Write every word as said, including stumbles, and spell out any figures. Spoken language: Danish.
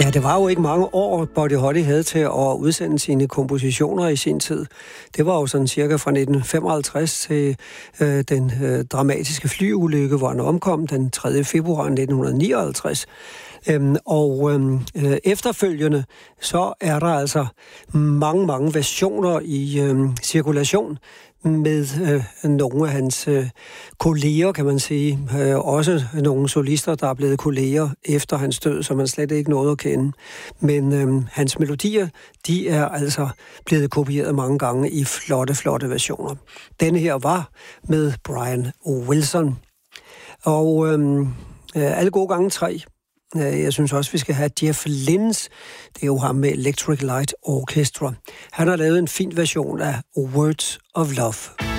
Ja, det var jo ikke mange år, Buddy Holly havde til at udsende sine kompositioner i sin tid. Det var jo sådan cirka fra nitten femoghalvtreds til øh, den øh, dramatiske flyulykke, hvor han omkom den tredje februar nitten nioghalvtreds. Øhm, og øhm, øh, efterfølgende, så er der altså mange, mange versioner i øhm, cirkulation med øh, nogle af hans øh, kolleger, kan man sige. Øh, også nogle solister, der er blevet kolleger efter hans død, som man slet ikke nåede at kende. Men øh, hans melodier, de er altså blevet kopieret mange gange i flotte, flotte versioner. Denne her var med Brian Wilson. Og øh, øh, alle gode gange tre. Jeg synes også, vi skal have Jeff Lynne. Det er jo ham med Electric Light Orchestra. Han har lavet en fin version af Words of Love.